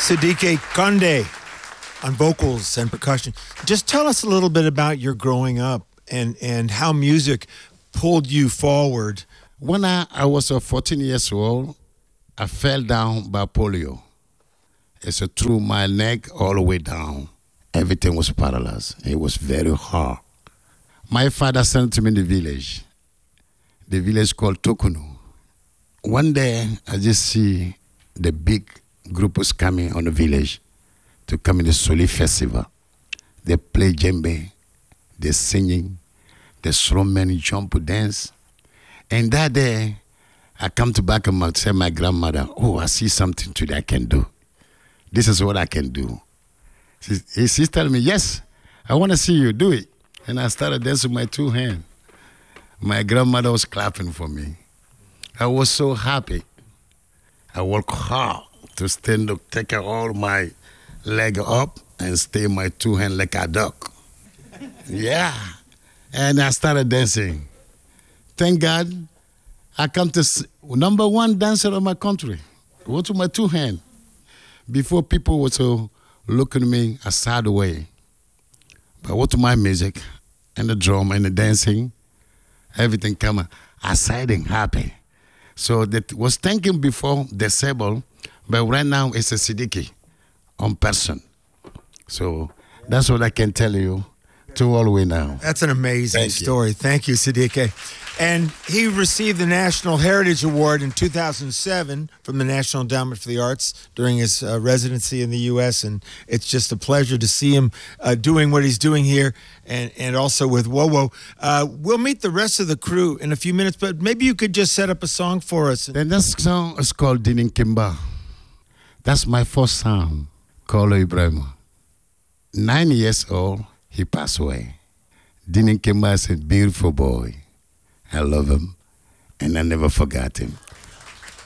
Siddique Konde on vocals and percussion. Just tell us a little bit about your growing up and how music pulled you forward. When I was 14 years old, I fell down by polio. It's through my neck all the way down. Everything was paralyzed. It was very hard. My father sent me in the village called Tokunu. One day, I just see the big group was coming on the village to come in the Soli festival. They play djembe, they singing, the strongmen jump, dance. And that day, I come to back and tell my grandmother, oh, I see something today I can do. This is what I can do. She's telling me, yes, I want to see you do it. And I started dancing with my two hands. My grandmother was clapping for me. I was so happy. I worked hard to stand up, take all my leg up and stay my two hands like a duck. Yeah. And I started dancing. Thank God, I come to number one dancer of my country. With my two hands. Before people were to look at me a sad way. But with my music and the drum and the dancing, everything come aside and happy. So that was thinking before disabled, but right now it's a Siddique on person. So that's what I can tell you to all the way now. That's an amazing story. Thank you, Siddique. And he received the National Heritage Award in 2007 from the National Endowment for the Arts during his residency in the U.S., and it's just a pleasure to see him doing what he's doing here and also with WoWo. We'll meet the rest of the crew in a few minutes, but maybe you could just set up a song for us. The next song is called Dinin Kimba. That's my first song, Kolo Ibrahim. 9 years old, he passed away. Dinin Kimba is a beautiful boy. I love him, and I never forgot him.